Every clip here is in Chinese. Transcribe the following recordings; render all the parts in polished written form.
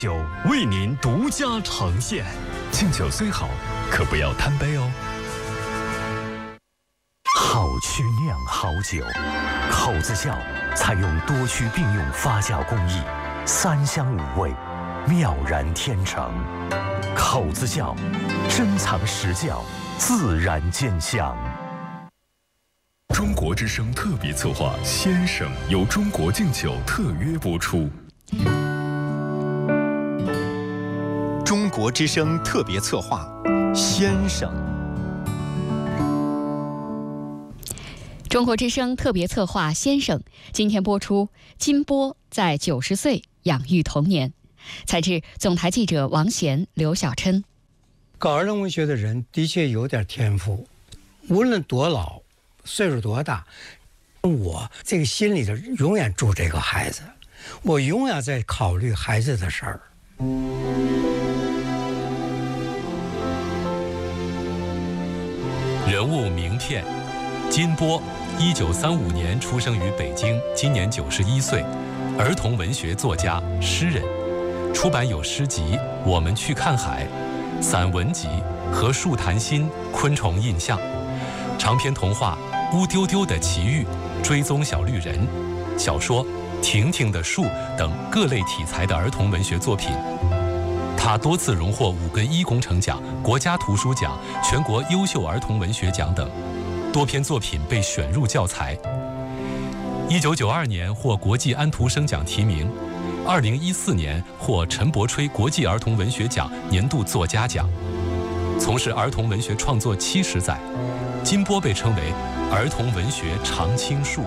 酒为您独家呈现。 敬酒虽好，可不要贪杯哦。 好曲酿好酒，口子窖采用多区并用发酵工艺，3香5味，妙然天成。口子窖，珍藏实窖，自然见香。 中国之声特别策划《先生》由中国敬酒特约播出。 中国之声特别策划《先生》。 中国之声特别策划《先生》今天播出，金波在90岁养育童年。采自总台记者王贤、刘晓琛。 搞儿童文学的人的确有点天赋，无论多老，岁数多大，我这个心里头永远住这个孩子，我永远在考虑孩子的事儿。 人物名片：金波，1935年出生于北京，今年91岁，儿童文学作家、诗人，出版有诗集《我们去看海》、散文集《和树谈心》、《昆虫印象》，长篇童话《乌丢丢的奇遇》、《追踪小绿人》，小说《婷婷的树》等各类题材的儿童文学作品。他多次荣获5个一工程奖、国家图书奖、全国优秀儿童文学奖等，多篇作品被选入教材。1992年获国际安徒生奖提名，2014年获陈伯吹国际儿童文学奖年度作家奖。从事儿童文学创作70载，金波被称为儿童文学常青树。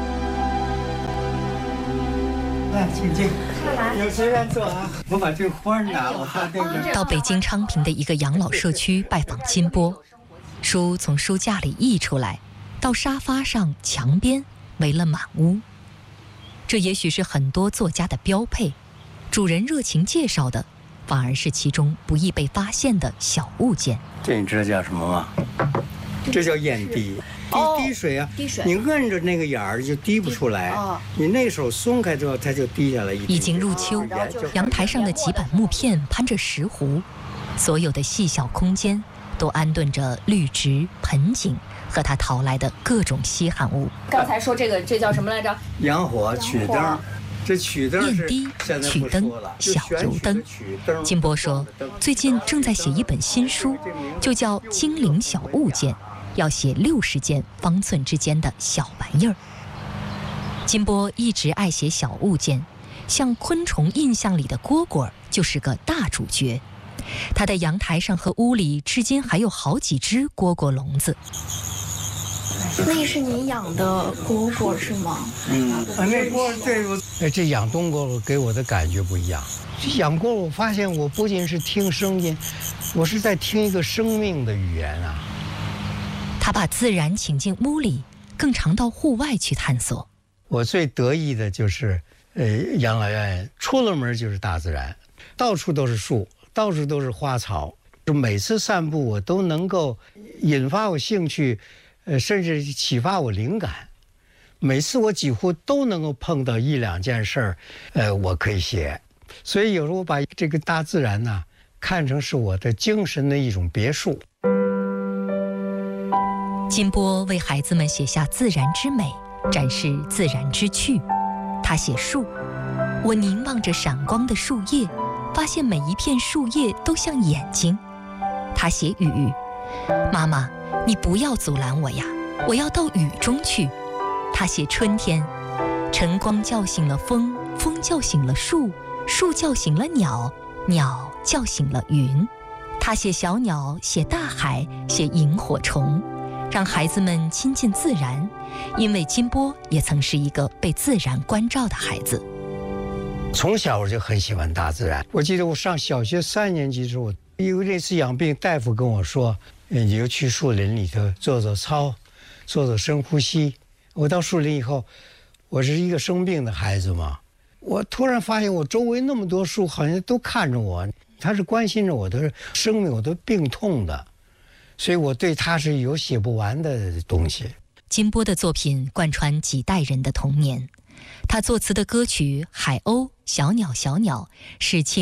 来，请进，有随便坐啊。我把这花拿了，我看那个。 到北京昌平的一个养老社区拜访金波，书从书架里溢出来，到沙发上、墙边围了满屋。这也许是很多作家的标配，主人热情介绍的，反而是其中不易被发现的小物件。 这你知道叫什么吗？这叫眼滴。滴水啊， 滴水， 你摁着那个眼儿就滴不出来，你那手松开之后，它就滴下来一滴。 已经入秋，阳台上的几板木片攀着石斛，所有的细小空间都安顿着绿植、盆景和他淘来的各种稀罕物。 刚才说这叫什么来着？ 洋火、曲灯。这曲灯是燕滴、曲灯、小油灯。金波说，最近正在写一本新书，就叫《精灵小物件》。要写60件方寸之间的小玩意儿。金波一直爱写小物件，像昆虫印象里的蝈蝈就是个大主角。他的阳台上和屋里至今还有好几只蝈蝈笼子。 那是您养的蝈蝈是吗？ 那这养冬蝈蝈给我的感觉不一样。养蝈蝈，我发现我不仅是听声音，我是在听一个生命的语言啊。 他把自然请进屋里，更常到户外去探索。 我最得意的就是养老院出了门就是大自然，到处都是树，到处都是花草。每次散步我都能够引发我兴趣，甚至启发我灵感。每次我几乎都能够碰到1、2件事儿，我可以写。所以有时候我把这个大自然呢，看成是我的精神的一种别墅。 金波为孩子们写下自然之美，展示自然之趣。他写树，我凝望着闪光的树叶，发现每一片树叶都像眼睛。他写雨，妈妈，你不要阻拦我呀，我要到雨中去。他写春天，晨光叫醒了风，风叫醒了树，树叫醒了鸟，鸟叫醒了云。他写小鸟，写大海，写萤火虫，让孩子们亲近自然，因为金波也曾是一个被自然关照的孩子。 从小我就很喜欢大自然。我记得我上小学3年级的时候，因为那次养病，大夫跟我说，你就去树林里头做做操，做做深呼吸。我到树林以后，我是一个生病的孩子嘛，我突然发现我周围那么多树好像都看着我，他是关心着我的生命，我的病痛的。所以我对他是有写不完的东西。 金波的作品贯穿几代人的童年，他作词的歌曲《海鸥》《小鸟小鸟》是